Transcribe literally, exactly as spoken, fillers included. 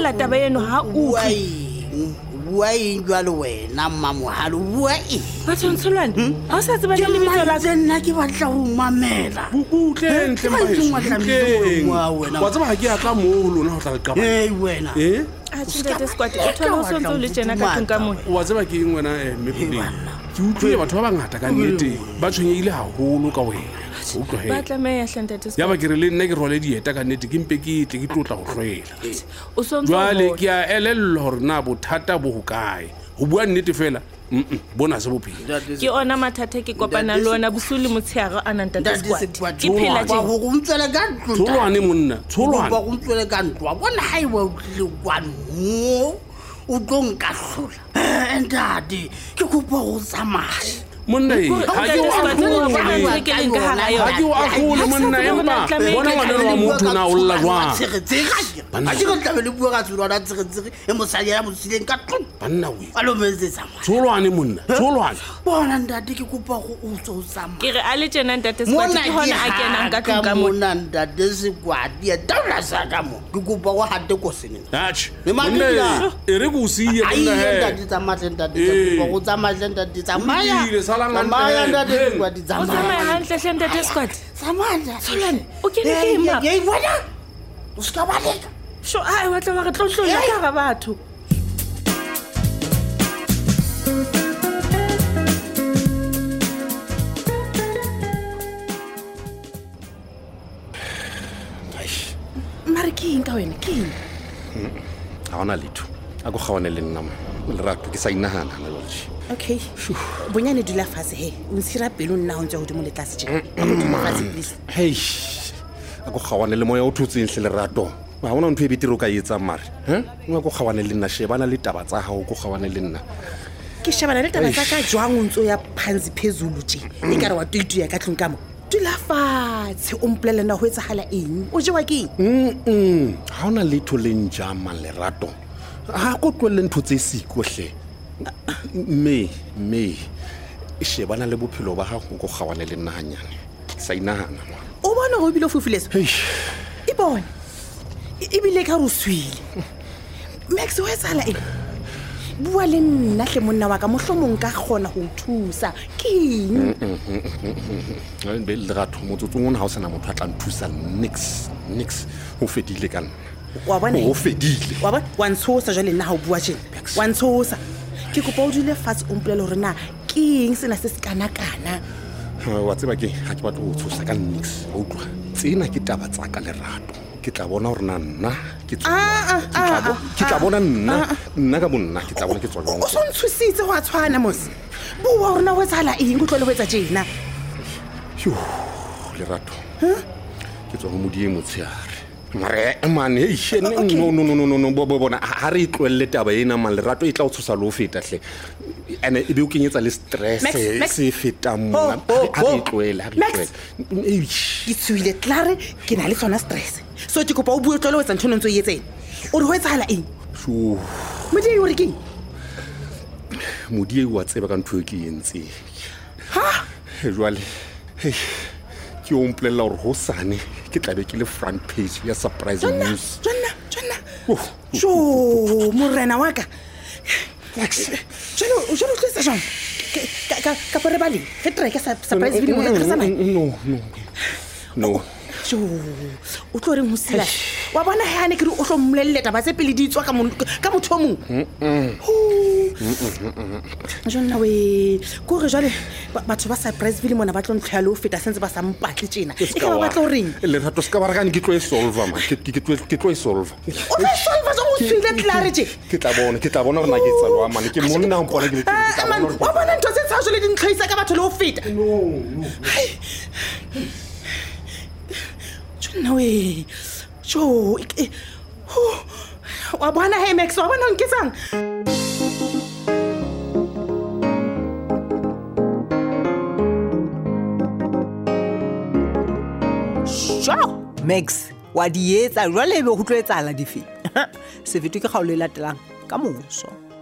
tlohella taba eno ha o Why jwalo wena mamohalo why batho ntsolwane ha o sa tseba le lebitso la nna ke batla ho mamela butle ntle maheso wa tseba ha ke ya ka mo lona ho tla le qaba eh wena eh a tshwete squad o thola o sontso le tjena ka tlung ka mona wa tseba ke eng wena eh mepuleng ke utlwe batho ba bangata ka nnete ba tshwenyeile haholo ka wena ba tlameha hlantate ya ba ke re le nne ke role dieta ka nnete ke mpe ke tle ke tlotla go hlwela o sontso jwale ke a elello hore na bothata bo hokae ho bua nnete fela mm bona se bophelo ke ona mathata ke kopana le ona bosuli motshego a nang ntate squad ke phela je go ntswela ka ntlo tsolwane monna tsolwane ba go ntswela ka ntlo bona hai wa le kwano o tlo nka hlola ntate ke kopa go tsamaya monna e ha ke wa akole monna empa bona ngwana wa motho na o lla jwa banna ke tla le bua ka tsolo ra tsege e mosadi ya mosileng ka tlo banna we alo metse tsamaya tsolwane monna tsolwane bona ntate ke kopa go o tso tsamaya ke re a le tjena ntate squad ke hona a kenang ka tlung ka mona ntate squad ya taula sa ka mo ke kopa go hatte ko sene ach monna e re go siye monna he ntate tsamaya ntate kopa go tsamaya ntate tsamaya Samaya ntate squad tsamaya tsamaya hantle hle ntate squad tsamaya tsolwane o ke le ke ma ye bona o ska ba leka sho ai wa tla ba re tlotlolla ka ga batho Marking ka wena ke ha ona letho a go gawane le nna le rato ke sa inahana le lotse okay bonyane dula fase he o ntshira pelo nna ho ntse ho dimo le tlase tje please hey a go gawane le moya o thutseng hle le rato ba bona ntwe bitiro ka etsa mare he o go gawane le nna shebana le taba tsa hao go gawane le nna ke shebana le taba tsa ka jwang o ntso ya phansi phezulu tje e ka re wa tuitu ya ka tlung ka mo dula fatshe o mpolele na ho etsahala eng o jewa ke mm ha ona letho le njama le rato ha go tlwele ntho tse siko hle me me e shebana le bophelo ba gago go gawane le nna hanyane sa inahana o bona go bile fofuleso e bona e bile ka ruswile Max o etsala eng bua le nna hle monna wa ka mohlomong ka gona go thusa keng a be le ratho motsotso ngwana ha o sena motho a tla nthusa nix nix o fedile kana wa bona o fedile wa bona wa ntshosa jale nna ha o bua tjena wa ntshosa ke kopa o dule fatshe o mpolele hore na keng sena se se kana kana wa tseba ke ha ke batla go tshosa ka nix o utlwa tsena ke taba tsa ka le rato ke tla bona hore nna ke tswa ke tla bona nna nna ka bonna ke tla bona ke tswa o son tshusitse wa tshwana mos bua hore na o tsala eng go tlole ho etsa tjena yo le rato ke tswa go modie motshiare mare man hey no no no no no bo bona ha re itlwelle taba ena man le rato e tla o tshosa lo feta hle ene e be o kenyetsa le stress se feta mona ha re itlwelle ha re itlwelle ke tswile klare ke na le tsona stress so ke kopa o bue tlole o etsa ntho ntse o etseng o re ho etsahala eng sho modie o re ke modie wa tseba ka ntho e ke entse ha jwale hey ke o mpolella hore ho sane ke tla be ke le front page ya surprise news jonna jonna jo morena wa ka jalo jalo tlisa jang ka ka ka pore bali ke tre ka surprise video mo ka sana no no no jo o tlo re musila wa bona ha ne ke re o hlo mmolelle taba tse pele di tswa ka mo ka motho mo jonna we go re jale batho ba surprise video mona ba tlo ntlhalo o feta sentse ba sa mpatle tjena e ka ba tlo reng le rato ska ba ragane ke tlo e solve ma ke ke tlo ke tlo e solve o tlo solve zo mo tsile clarity ke tla bona ke tla bona re na ke tsa lwa man ke monna ho mpona ke le tla bona wa bona ntho tse tsa jole di ntlhaisa ka batho le o feta no no jonna we jo wa bona hey Max wa bona nketsang Max wa di etsa jwale be go tlo etsala dife se fete ke ga o le latelang ka moso